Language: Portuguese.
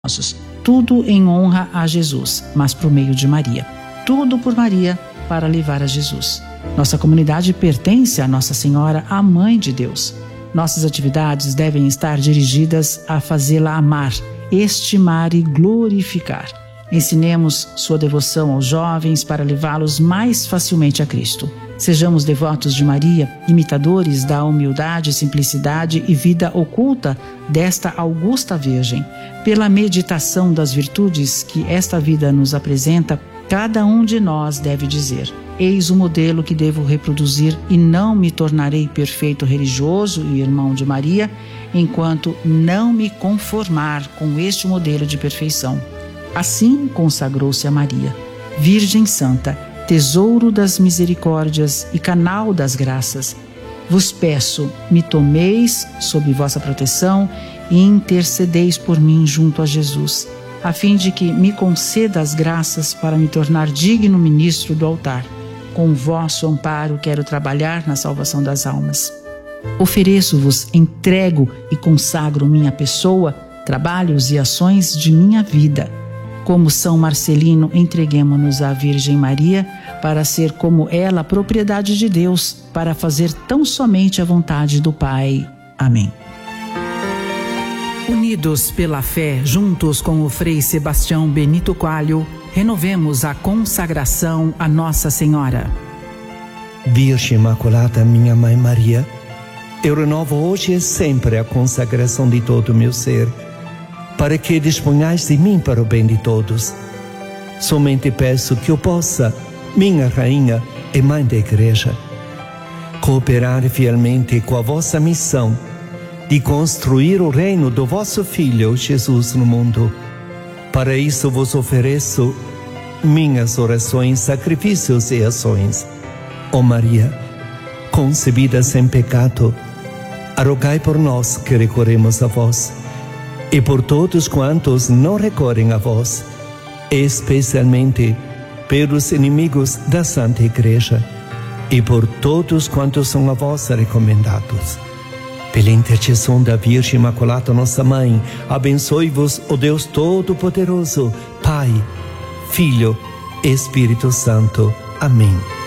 Tudo em honra a Jesus, mas por meio de Maria. Tudo por Maria para levar a Jesus. Nossa comunidade pertence a Nossa Senhora, a Mãe de Deus. Nossas atividades devem estar dirigidas a fazê-la amar, estimar e glorificar. Ensinemos sua devoção aos jovens para levá-los mais facilmente a Cristo. Sejamos devotos de Maria, imitadores da humildade, simplicidade e vida oculta desta augusta Virgem. Pela meditação das virtudes que esta vida nos apresenta, cada um de nós deve dizer: eis o modelo que devo reproduzir e não me tornarei perfeito religioso e irmão de Maria, enquanto não me conformar com este modelo de perfeição. Assim consagrou-se a Maria, Virgem Santa, tesouro das misericórdias e canal das graças. Vos peço, me tomeis sob vossa proteção e intercedeis por mim junto a Jesus, a fim de que me conceda as graças para me tornar digno ministro do altar. Com vosso amparo quero trabalhar na salvação das almas. Ofereço-vos, entrego e consagro minha pessoa, trabalhos e ações de minha vida. Como São Marcelino, entreguemo-nos à Virgem Maria para ser como ela, propriedade de Deus, para fazer tão somente a vontade do Pai. Amém. Unidos pela fé, juntos com o Frei Sebastião Benito Coelho, renovemos a consagração a Nossa Senhora. Virgem Imaculada, minha Mãe Maria, eu renovo hoje e sempre a consagração de todo o meu ser, para que disponhais de mim para o bem de todos. Somente peço que eu possa, minha Rainha e Mãe da Igreja, cooperar fielmente com a vossa missão de construir o reino do vosso Filho, Jesus, no mundo. Para isso vos ofereço minhas orações, sacrifícios e ações. Ó Maria, concebida sem pecado, rogai por nós que recorremos a vós, e por todos quantos não recorrem a vós, especialmente pelos inimigos da Santa Igreja, e por todos quantos são a vós recomendados. Pela intercessão da Virgem Imaculada, nossa Mãe, abençoe-vos o Deus Todo-Poderoso, Pai, Filho e Espírito Santo. Amém.